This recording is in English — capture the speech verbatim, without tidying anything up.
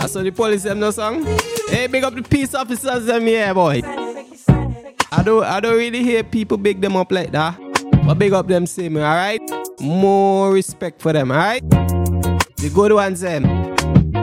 That's what the police them no song. Hey, big up the peace officers them here, boy. I don't, I don't really hear people big them up like that. But big up them same, alright? More respect for them, alright? The good ones them.